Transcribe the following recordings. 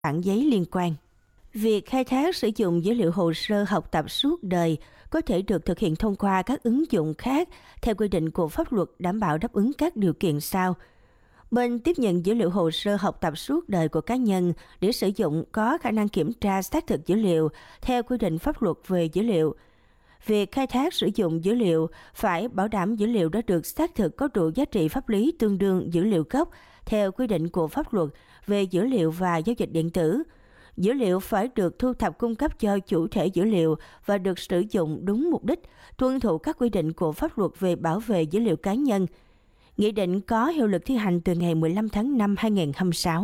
bản giấy liên quan. Việc khai thác sử dụng dữ liệu hồ sơ học tập suốt đời có thể được thực hiện thông qua các ứng dụng khác theo quy định của pháp luật đảm bảo đáp ứng các điều kiện sau. Bên tiếp nhận dữ liệu hồ sơ học tập suốt đời của cá nhân để sử dụng có khả năng kiểm tra xác thực dữ liệu theo quy định pháp luật về dữ liệu. Việc khai thác sử dụng dữ liệu phải bảo đảm dữ liệu đã được xác thực có đủ giá trị pháp lý tương đương dữ liệu gốc theo quy định của pháp luật về dữ liệu và giao dịch điện tử. Dữ liệu phải được thu thập cung cấp cho chủ thể dữ liệu và được sử dụng đúng mục đích, tuân thủ các quy định của pháp luật về bảo vệ dữ liệu cá nhân. Nghị định có hiệu lực thi hành từ ngày 15 tháng 5 2026.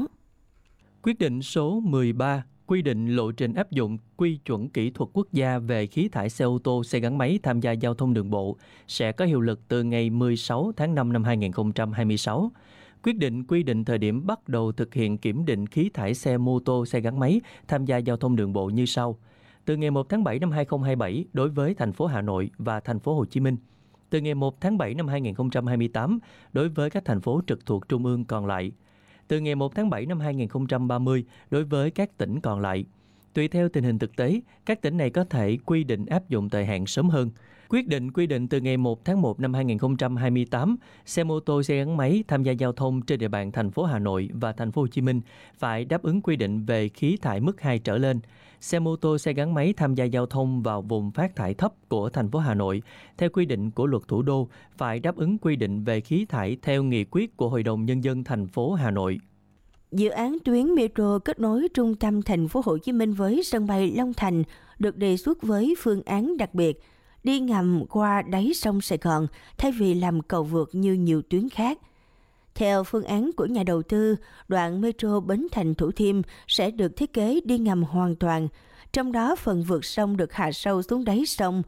Quyết định số 13 quy định lộ trình áp dụng quy chuẩn kỹ thuật quốc gia về khí thải xe ô tô, xe gắn máy tham gia giao thông đường bộ sẽ có hiệu lực từ ngày 16 tháng 5 năm 2026. Quyết định quy định thời điểm bắt đầu thực hiện kiểm định khí thải xe mô tô, xe gắn máy tham gia giao thông đường bộ như sau. Từ ngày 1 tháng 7 năm 2027 đối với thành phố Hà Nội và thành phố Hồ Chí Minh. Từ ngày 1 tháng 7 năm 2028 đối với các thành phố trực thuộc trung ương còn lại. Từ ngày 1 tháng 7 năm 2030 đối với các tỉnh còn lại. Tùy theo tình hình thực tế, các tỉnh này có thể quy định áp dụng thời hạn sớm hơn. Quyết định quy định từ ngày 1 tháng 1 năm 2028, xe mô tô, xe gắn máy tham gia giao thông trên địa bàn thành phố Hà Nội và thành phố Hồ Chí Minh phải đáp ứng quy định về khí thải mức 2 trở lên. Xe mô tô, xe gắn máy tham gia giao thông vào vùng phát thải thấp của thành phố Hà Nội theo quy định của luật thủ đô phải đáp ứng quy định về khí thải theo nghị quyết của Hội đồng Nhân dân thành phố Hà Nội. Dự án tuyến metro kết nối trung tâm thành phố Hồ Chí Minh với sân bay Long Thành được đề xuất với phương án đặc biệt, đi ngầm qua đáy sông Sài Gòn thay vì làm cầu vượt như nhiều tuyến khác. Theo phương án của nhà đầu tư, đoạn metro Bến Thành Thủ Thiêm sẽ được thiết kế đi ngầm hoàn toàn, trong đó phần vượt sông được hạ sâu xuống đáy sông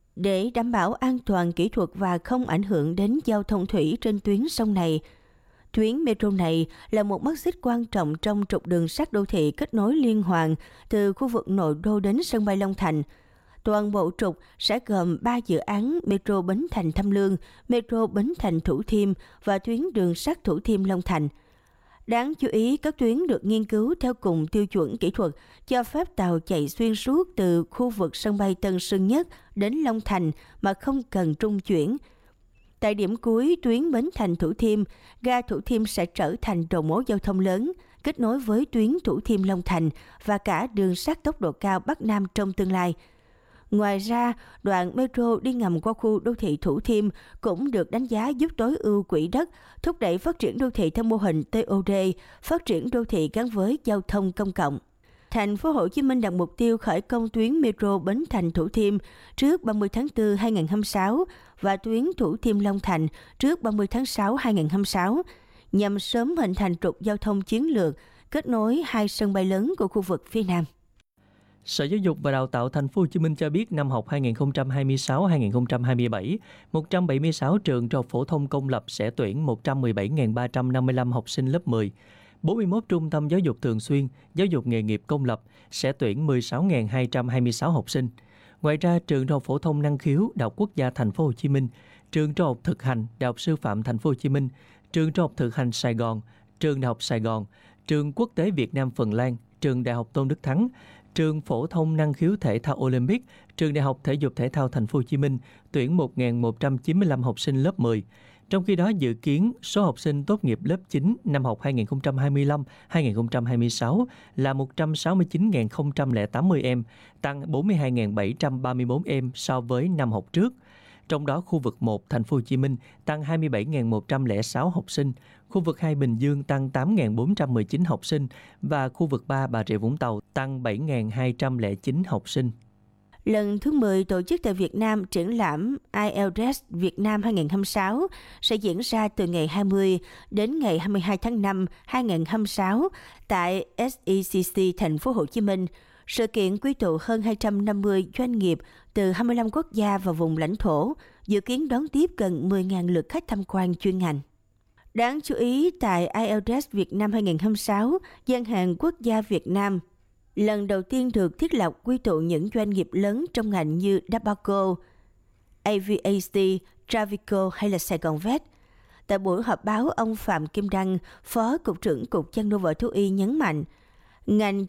để đảm bảo an toàn kỹ thuật và không ảnh hưởng đến giao thông thủy trên tuyến sông này. Tuyến metro này là một mắt xích quan trọng trong trục đường sắt đô thị kết nối liên hoàn từ khu vực nội đô đến sân bay Long Thành. Toàn bộ trục sẽ gồm 3 dự án metro Bến Thành Tham Lương, metro Bến Thành Thủ Thiêm và tuyến đường sắt Thủ Thiêm Long Thành. Đáng chú ý, các tuyến được nghiên cứu theo cùng tiêu chuẩn kỹ thuật, cho phép tàu chạy xuyên suốt từ khu vực sân bay Tân Sơn Nhất đến Long Thành mà không cần trung chuyển. Tại điểm cuối tuyến Bến Thành Thủ Thiêm, ga Thủ Thiêm sẽ trở thành đầu mối giao thông lớn, kết nối với tuyến Thủ Thiêm Long Thành và cả đường sắt tốc độ cao Bắc Nam trong tương lai. Ngoài ra, đoạn metro đi ngầm qua khu đô thị Thủ Thiêm cũng được đánh giá giúp tối ưu quỹ đất, thúc đẩy phát triển đô thị theo mô hình TOD, phát triển đô thị gắn với giao thông công cộng. Thành phố Hồ Chí Minh đặt mục tiêu khởi công tuyến metro Bến Thành Thủ Thiêm trước 30 tháng 4 2026 và tuyến Thủ Thiêm Long Thành trước 30 tháng 6 2026, nhằm sớm hình thành trục giao thông chiến lược kết nối hai sân bay lớn của khu vực phía Nam. Sở Giáo dục và Đào tạo Thành phố Hồ Chí Minh cho biết năm học 2026-2027, 176 trường trung học phổ thông công lập sẽ tuyển 117.355 học sinh lớp 10. 41 trung tâm giáo dục thường xuyên, giáo dục nghề nghiệp công lập sẽ tuyển 16.226 học sinh. Ngoài ra, trường trung học phổ thông năng khiếu Đại học Quốc gia Thành phố Hồ Chí Minh, trường trung học thực hành Đại học Sư phạm Thành phố Hồ Chí Minh, trường trung học thực hành Sài Gòn, trường Đại học Sài Gòn, trường Quốc tế Việt Nam Phần Lan, trường Đại học Tôn Đức Thắng, trường phổ thông năng khiếu thể thao Olympic, trường Đại học Thể dục Thể thao Thành phố Hồ Chí Minh tuyển 1.195 học sinh lớp 10. Trong khi đó, dự kiến số học sinh tốt nghiệp lớp 9 năm học 2025-2026 là 169.080 em, tăng 42.734 em so với năm học trước. Trong đó, khu vực 1 Thành phố Hồ Chí Minh tăng 27.106 học sinh, khu vực 2 Bình Dương tăng 8.419 học sinh và khu vực 3 Bà Rịa Vũng Tàu tăng 7.209 học sinh. Lần thứ 10 tổ chức tại Việt Nam triển lãm IELTS Việt Nam 2026 sẽ diễn ra từ ngày 20 đến ngày 22 tháng 5 2026 tại SECC Thành phố Hồ Chí Minh. Sự kiện quy tụ hơn 250 doanh nghiệp từ 25 quốc gia và vùng lãnh thổ, dự kiến đón tiếp gần 10.000 lượt khách tham quan chuyên ngành. Đáng chú ý, tại IELTS Việt Nam 2026, gian hàng quốc gia Việt Nam lần đầu tiên được thiết lập quy tụ những doanh nghiệp lớn trong ngành như Dabaco, AVAC, Travico hay là Sài Gòn Vet. Tại buổi họp báo, ông Phạm Kim Đăng, Phó Cục trưởng Cục Chăn nuôi và Thú y nhấn mạnh, Ngành